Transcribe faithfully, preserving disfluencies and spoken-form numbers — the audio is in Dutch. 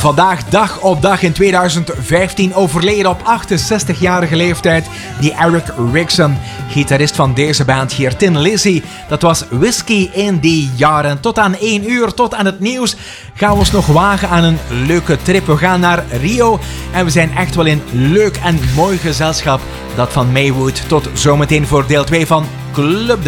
Vandaag dag op dag in tweeduizend vijftien overleden op achtenzestigjarige leeftijd die Eric Rickson, gitarist van deze band hier, Tin Lizzy. Dat was Whiskey in die jaren. Tot aan één uur, tot aan het nieuws, gaan we ons nog wagen aan een leuke trip. We gaan naar Rio en we zijn echt wel in leuk en mooi gezelschap. Dat van Maywood. Tot zometeen voor deel twee van Club